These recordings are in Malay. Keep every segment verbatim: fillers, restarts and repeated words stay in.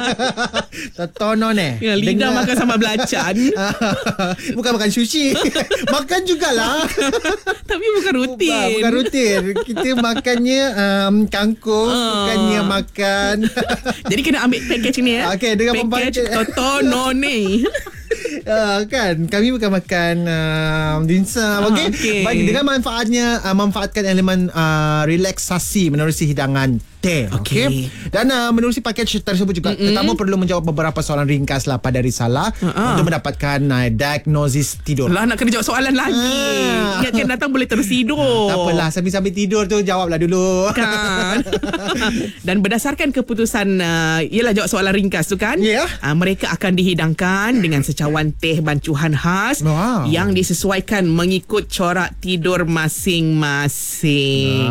Totono ni. Ya, lidah makan sambal belacan. Bukan makan sushi. Makan jugalah. Tapi bukan rutin. Bukan, bukan rutin. Kita makannya um, kangkung, uh. bukannya makan. Jadi kena ambil package ni ya. Okey, dengan package Totono ni. Uh, kan kami bukan makan uh, dimsum. Okey. Okay. Baik, dengan manfaatnya uh, manfaatkan elemen uh, relaksasi menerusi hidangan teh. Okey. Okay. Dan uh, menerusi pakej tersebut juga mm-hmm. tetamu perlu menjawab beberapa soalan ringkas lah pada risalah uh-huh. untuk mendapatkan uh, diagnosis tidur. Lah nak kena jawab soalan lagi. Uh. Ingatkan datang boleh terus tidur. Tak apalah, sambil-sambil tidur tu jawablah dulu. Kan. Dan berdasarkan keputusan uh, ialah jawab soalan ringkas tu kan. Yeah. Uh, mereka akan dihidangkan dengan secawan teh bancuhan khas wow. yang disesuaikan mengikut corak tidur masing-masing.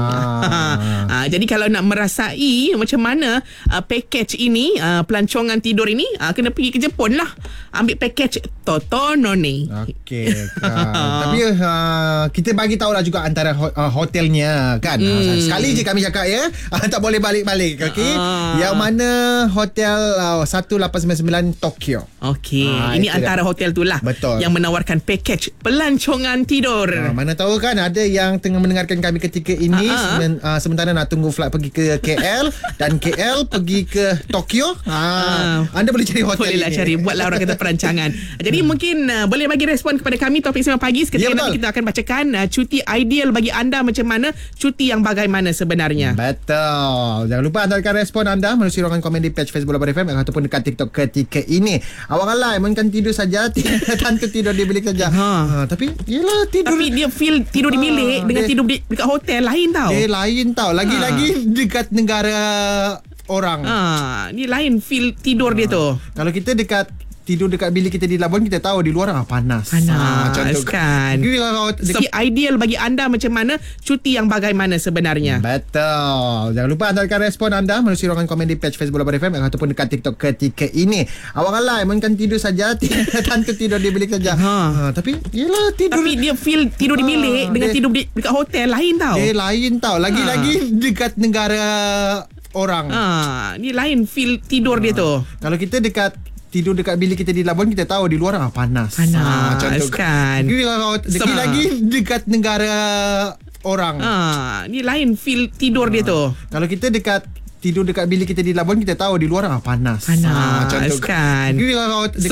Ah. uh, jadi kalau nak merasai macam mana uh, package ini, uh, pelancongan tidur ini, uh, kena pergi ke Jepun lah. Ambil package Totono ni. Okey kan. Tapi uh, kita bagi tahulah juga antara ho- uh, hotelnya kan. Hmm. Uh, sekali je kami cakap ya. Uh, tak boleh balik-balik. Okey. Uh. Yang mana hotel uh, satu lapan sembilan sembilan Tokyo. Okey. Uh, ini antara dah. hotel tu lah. Betul. Yang menawarkan package pelancongan tidur. Uh, mana tahu kan ada yang tengah mendengarkan kami ketika ini uh-huh. semen, uh, sementara nak tunggu flight pergi ke K L dan K L pergi ke Tokyo. Uh, uh, anda boleh cari hotel boleh lah ini. Cari. Buatlah orang kata perancangan. Jadi hmm. mungkin uh, boleh bagi respon kepada kami Topik Sembang Pagi. Seketika ya, nanti kita akan bacakan uh, cuti ideal bagi anda macam mana, cuti yang bagaimana sebenarnya. Betul. Jangan lupa hantarkan respon anda melalui ruangan komen di page Facebook Bulletin F M ataupun dekat TikTok ketika ini. Awak alai mainkan tidur saja. Tentu tidur di bilik saja. Ha. Ha, tapi yelah tidur. Tapi dia feel tidur di bilik ha, dengan dia, tidur di, dekat hotel lain tau. Dia lain tau. Lagi-lagi ha. dekat negara orang. Ha, ni lain feel tidur ha. dia tu. Kalau kita dekat tidur dekat bilik kita di Labuan, kita tahu di luar ah, panas. Panas ha, kan. So, ideal bagi anda macam mana, cuti yang bagaimana sebenarnya. Betul. Jangan lupa hantarkan respon anda melalui ruangan komen di page Facebook Bulletin F M ataupun dekat TikTok ketika ini. Awak alai mainkan tidur saja. Tentu tidur di bilik saja. Ha. Ha, tapi yelah tidur. Tapi dia feel tidur di bilik ha, dengan dia, tidur di, dekat hotel lain tau. Dia lain tau. Lagi-lagi ha. dekat negara orang. Ha, ni lain feel tidur ha. dia tu. Kalau kita dekat tidur dekat bilik kita di Labuan, kita tahu di luar ah, panas. Panas ha, kan. Lagi-lagi dekat negara orang. Ha, ni lain feel tidur ha. dia tu. Kalau kita dekat tidur dekat bilik kita di Labuan, kita tahu di luar ah, panas. Panas ha, kan. Dekat